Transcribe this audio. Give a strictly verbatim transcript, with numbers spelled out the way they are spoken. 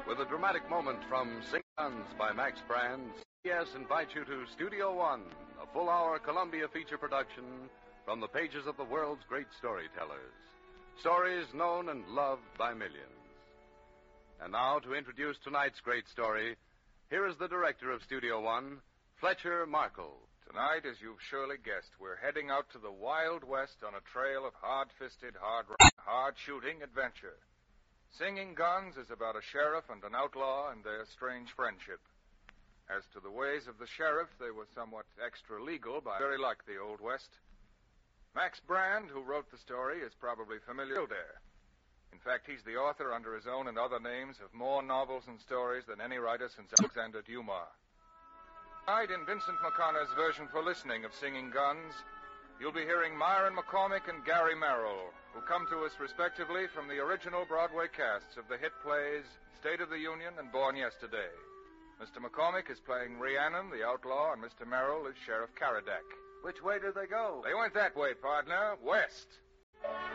With a dramatic moment from Sing Guns by Max Brand, C B S invites you to Studio One, a full-hour Columbia feature production from the pages of the world's great storytellers. Stories known and loved by millions. And now, to introduce tonight's great story, here is the director of Studio One, Fletcher Markle. Tonight, as you've surely guessed, we're heading out to the Wild West on a trail of hard-fisted, hard, hard-shooting adventure. Singing Guns is about a sheriff and an outlaw and their strange friendship. As to the ways of the sheriff, they were somewhat extra-legal, but very like the Old West. Max Brand, who wrote the story, is probably familiar there. In fact, he's the author under his own and other names of more novels and stories than any writer since Alexander Dumas. Tonight, in Vincent McConnor's version for listening of Singing Guns, you'll be hearing Myron McCormick and Gary Merrill, who come to us respectively from the original Broadway casts of the hit plays State of the Union and Born Yesterday. Mister McCormick is playing Rhiannon, the outlaw, and Mister Merrill is Sheriff Caradak. Which way did they go? They went that way, partner, west.